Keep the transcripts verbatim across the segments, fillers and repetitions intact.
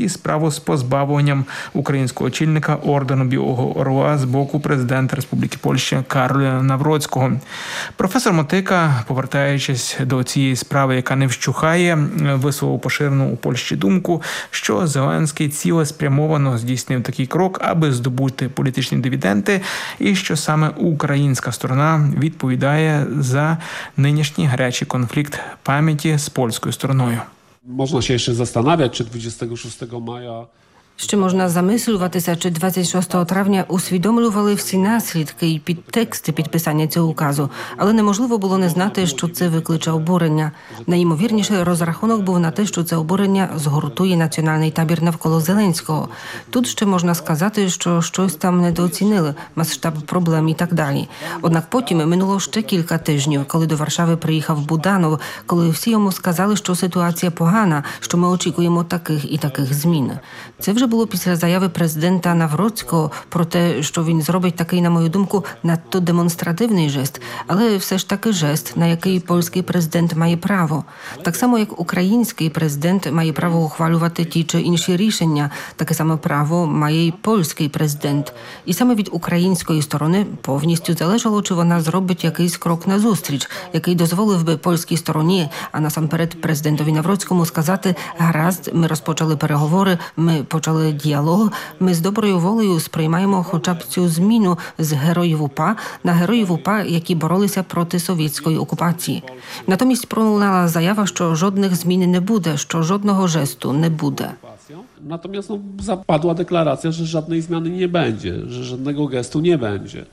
і справу з позбавленням українського очільника ордену Білого Орла з боку президента Республіки Польща Кароля Навроцького. Професор Мотика, повертаючись до цієї справи, яка не вщухає, висловив поширену у Польщі думку, що Зеленський цілеспрямовано здійснив такий крок, аби здобути політичні дивіденди, і що саме українська сторона відповідає за нинішній гарячий конфлікт пам'яті з польською стороною. Можна ще ще застanawiać, чи двадцятого шостого мая Ще можна замислюватися, чи двадцять шостого травня усвідомлювали всі наслідки і підтексти підписання цього указу, але неможливо було не знати, що це викличе обурення. Найімовірніше, розрахунок був на те, що це обурення згуртує національний табір навколо Зеленського. Тут ще можна сказати, що щось там недооцінили, масштаб проблем і так далі. Однак потім минуло ще кілька тижнів, коли до Варшави приїхав Буданов, коли всі йому сказали, що ситуація погана, що ми очікуємо таких і таких змін. Це вже було після заяви президента Навроцького про те, що він зробить такий, на мою думку, надто демонстративний жест, але все ж таки жест, на який польський президент має право. Так само, як український президент має право ухвалювати ті чи інші рішення, таке саме право має й польський президент. І саме від української сторони повністю залежало, чи вона зробить якийсь крок назустріч, який дозволив би польській стороні, а насамперед президентові Навроцькому сказати: гаразд, ми розпочали переговори, ми почали діалог, ми з доброю волею сприймаємо хоча б цю зміну з героїв УПА на героїв УПА, які боролися проти совєтської окупації. Натомість пролунала заява, що жодних змін не буде, що жодного жесту не буде. Natomiast no, zapadła deklaracja, że żadnej zmiany nie będzie, że żadnego gestu nie będzie.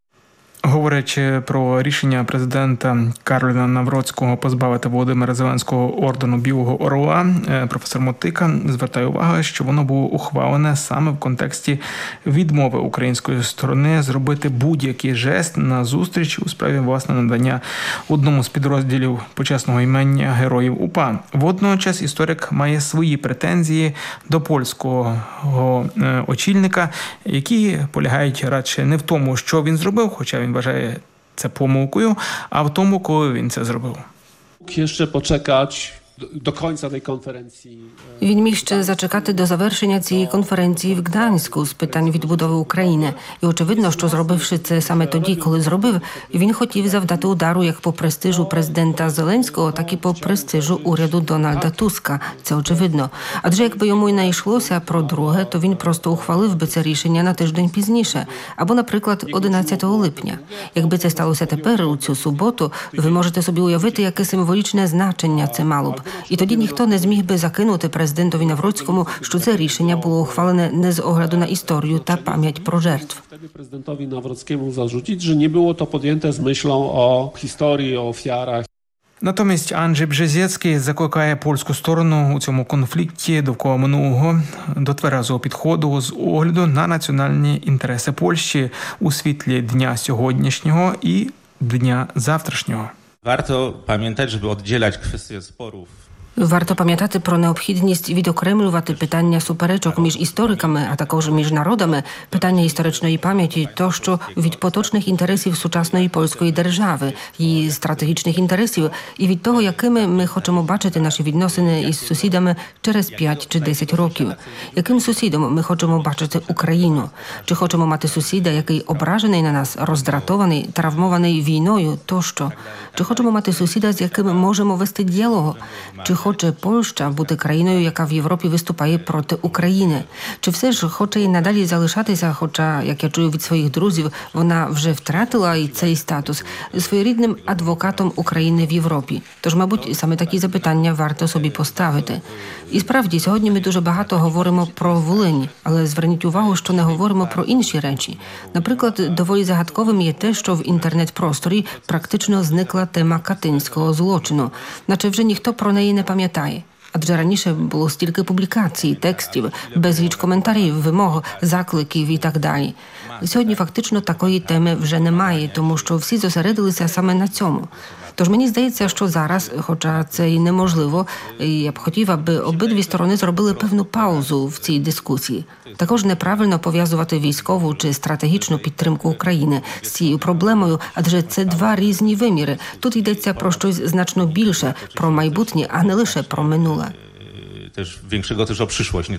Говорячи про рішення президента Кароля Навроцького позбавити Володимира Зеленського ордену Білого Орла, професор Мотика звертає увагу, що воно було ухвалене саме в контексті відмови української сторони зробити будь-який жест на зустріч у справі власне надання одному з підрозділів почесного імення Героїв УПА. Водночас історик має свої претензії до польського очільника, які полягають радше не в тому, що він зробив, хоча він вважає це помилкою, а в тому, коли він це зробив. Ще почекати до кінця цієї конференції. Він міг ще зачекати до завершення цієї конференції в Гданську з питань відбудови України. І очевидно, що зробивши це саме тоді, коли зробив, він хотів завдати удару як по престижу президента Зеленського, так і по престижу уряду Дональда Туска. Це очевидно. Адже якби йому й не йшлося про друге, то він просто ухвалив би це рішення на тиждень пізніше. Або, наприклад, одинадцятого липня. Якби це сталося тепер, у цю суботу, ви можете собі уявити, яке символічне значення це мало б. І тоді ніхто не зміг би закинути президентові Навроцькому, що це рішення було ухвалене не з огляду на історію та пам'ять про жертв. Президентові Навроцькому зарzucić, що не було то піднято з мислом о історії, о офіарах. Натомість Анджей Бжезєцький закликає польську сторону у цьому конфлікті довкола минулого до тверезого підходу з огляду на національні інтереси Польщі у світлі дня сьогоднішнього і дня завтрашнього. Warto pamiętać, żeby oddzielać kwestie sporów. Варто пам'ятати про необхідність відокремлювати питання суперечок між істориками, а також між народами, питання історичної пам'яті тощо від поточних інтересів сучасної польської держави, її стратегічних інтересів і від того, якими ми хочемо бачити наші відносини із сусідами через п'ять чи десять років. Яким сусідом ми хочемо бачити Україну? Чи хочемо мати сусіда, який ображений на нас, роздратований, травмований війною тощо? Чи хочемо мати сусіда, з яким можемо вести діалог? Чи хоче Польща бути країною, яка в Європі виступає проти України? Чи все ж хоче і надалі залишатися, хоча, як я чую від своїх друзів, вона вже втратила і цей статус, своєрідним адвокатом України в Європі? Тож, мабуть, саме такі запитання варто собі поставити. І справді, сьогодні ми дуже багато говоримо про Волинь, але зверніть увагу, що не говоримо про інші речі. Наприклад, доволі загадковим є те, що в інтернет-просторі практично зникла тема катинського злочину, наче вже ніхто про неї не пам'ятає. Адже раніше було стільки публікацій, текстів, безліч коментарів, вимог, закликів і так далі. Сьогодні фактично такої теми вже немає, тому що всі зосередилися саме на цьому. Тож мені здається, що зараз, хоча це і неможливо, я б хотів, аби обидві сторони зробили певну паузу в цій дискусії. Також неправильно пов'язувати військову чи стратегічну підтримку України з цією проблемою, адже це два різні виміри. Тут йдеться про щось значно більше, про майбутнє, а не лише про минуле. Też większego też o przyszłość.